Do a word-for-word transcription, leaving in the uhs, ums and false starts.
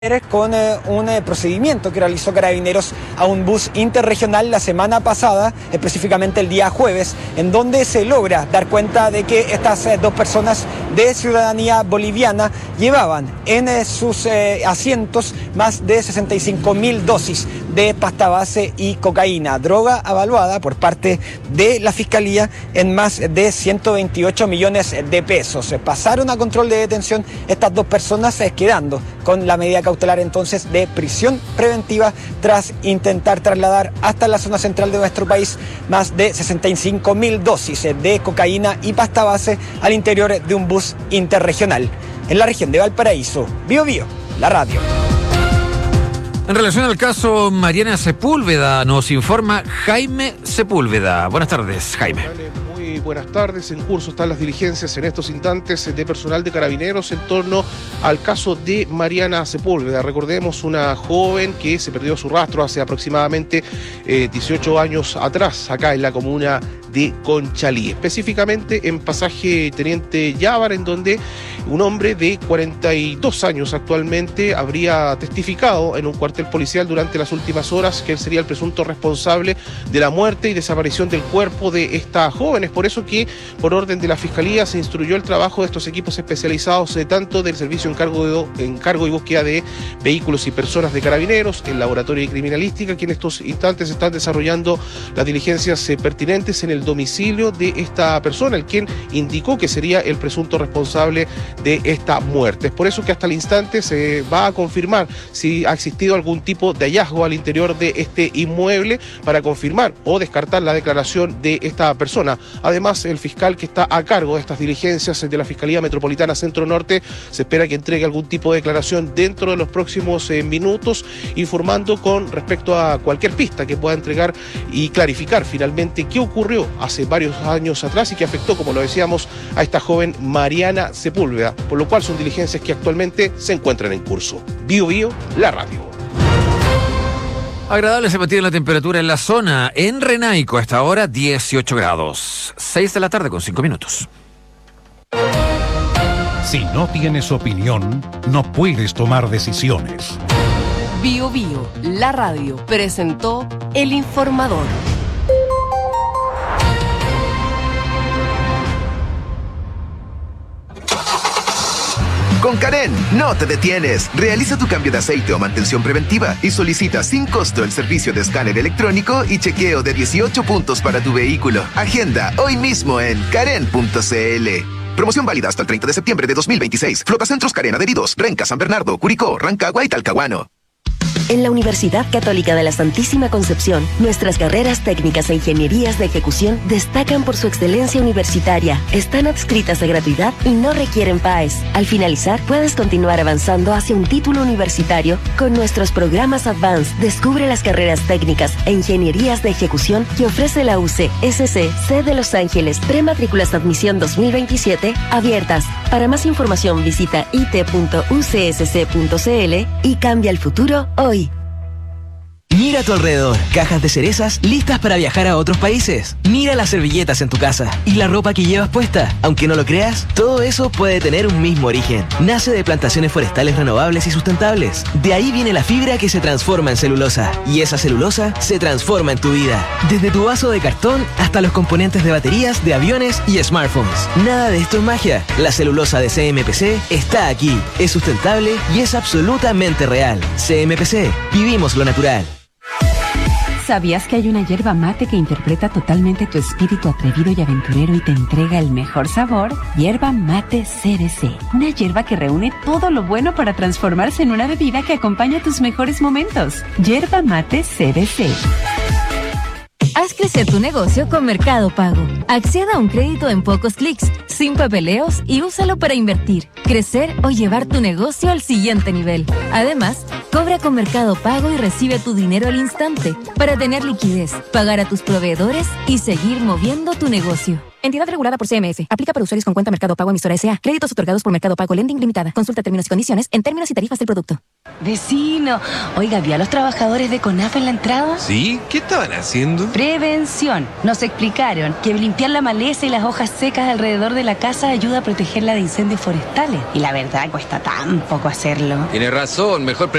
con eh, un eh, procedimiento que realizó Carabineros a un bus interregional la semana pasada, específicamente el día jueves, en donde se logra dar cuenta de que estas eh, dos personas de ciudadanía boliviana llevaban en eh, sus eh, asientos más de sesenta y cinco mil dosis de pasta base y cocaína, droga avaluada por parte de la Fiscalía en más de ciento veintiocho millones de pesos. Pasaron a control de detención estas dos personas, eh, quedando con la medida cautelar entonces de prisión preventiva tras intentar trasladar hasta la zona central de nuestro país más de sesenta y cinco mil dosis de cocaína y pasta base al interior de un bus interregional. En la región de Valparaíso, Bio Bio, la radio. En relación al caso Mariana Sepúlveda, nos informa Jaime Sepúlveda. Buenas tardes, Jaime. Muy buenas tardes. En curso están las diligencias en estos instantes de personal de Carabineros en torno al caso de Mariana Sepúlveda. Recordemos, una joven que se perdió su rastro hace aproximadamente eh, dieciocho años atrás, acá en la comuna de Conchalí, específicamente en pasaje Teniente Llávar, en donde un hombre de cuarenta y dos años actualmente habría testificado en un cuartel policial durante las últimas horas que él sería el presunto responsable de la muerte y desaparición del cuerpo de esta joven. Es por eso que, por orden de la Fiscalía, se instruyó el trabajo de estos equipos especializados, de tanto del Servicio Encargo, de, Encargo y Búsqueda de Vehículos y Personas de Carabineros, el Laboratorio de Criminalística, que en estos instantes están desarrollando las diligencias eh, pertinentes en el domicilio de esta persona, el quien indicó que sería el presunto responsable de esta muerte. Es por eso que hasta el instante se va a confirmar si ha existido algún tipo de hallazgo al interior de este inmueble para confirmar o descartar la declaración de esta persona. Además, el fiscal que está a cargo de estas diligencias de la Fiscalía Metropolitana Centro Norte se espera que entregue algún tipo de declaración dentro de los próximos eh, minutos, informando con respecto a cualquier pista que pueda entregar y clarificar finalmente qué ocurrió hace varios años atrás y que afectó, como lo decíamos, a esta joven Mariana Sepúlveda, por lo cual son diligencias que actualmente se encuentran en curso. Bio Bio, la radio. Agradable se mantiene la temperatura en la zona. En Renaico, hasta ahora dieciocho grados. seis de la tarde con cinco minutos. Si no tienes opinión, no puedes tomar decisiones. Bio Bio, la radio, presentó El Informador. Con Karen, no te detienes. Realiza tu cambio de aceite o mantención preventiva y solicita sin costo el servicio de escáner electrónico y chequeo de dieciocho puntos para tu vehículo. Agenda hoy mismo en karen punto c l. Promoción válida hasta el treinta de septiembre de dos mil veintiséis. Flotacentros Karen adheridos: Renca, San Bernardo, Curicó, Rancagua y Talcahuano. En la Universidad Católica de la Santísima Concepción, nuestras carreras técnicas e ingenierías de ejecución destacan por su excelencia universitaria. Están adscritas a gratuidad y no requieren P A E S. Al finalizar, puedes continuar avanzando hacia un título universitario con nuestros programas Advanced. Descubre las carreras técnicas e ingenierías de ejecución que ofrece la U C S C C de Los Ángeles. Prematrículas de admisión dos mil veintisiete abiertas. Para más información visita i t punto u c s c punto c l y cambia el futuro hoy. Mira a tu alrededor, cajas de cerezas listas para viajar a otros países. Mira las servilletas en tu casa y la ropa que llevas puesta. Aunque no lo creas, todo eso puede tener un mismo origen. Nace de plantaciones forestales renovables y sustentables. De ahí viene la fibra que se transforma en celulosa. Y esa celulosa se transforma en tu vida. Desde tu vaso de cartón hasta los componentes de baterías de aviones y smartphones. Nada de esto es magia. La celulosa de C M P C está aquí. Es sustentable y es absolutamente real. C M P C. Vivimos lo natural. ¿Sabías que hay una yerba mate que interpreta totalmente tu espíritu atrevido y aventurero y te entrega el mejor sabor? Yerba Mate C B C. Una yerba que reúne todo lo bueno para transformarse en una bebida que acompaña tus mejores momentos. Yerba Mate C B C. Haz crecer tu negocio con Mercado Pago. Acceda a un crédito en pocos clics, sin papeleos y úsalo para invertir, crecer o llevar tu negocio al siguiente nivel. Además, cobra con Mercado Pago y recibe tu dinero al instante para tener liquidez, pagar a tus proveedores y seguir moviendo tu negocio. Entidad regulada por C M F. Aplica para usuarios con cuenta Mercado Pago emisora S A. Créditos otorgados por Mercado Pago Lending Limitada. Consulta términos y condiciones en términos y tarifas del producto. Vecino, oiga, ¿vio a los trabajadores de CONAF en la entrada? ¿Sí? ¿Qué estaban haciendo? Prevención. Nos explicaron que limpiar la maleza y las hojas secas alrededor de la casa ayuda a protegerla de incendios forestales. Y la verdad cuesta tan poco hacerlo. Tiene razón, mejor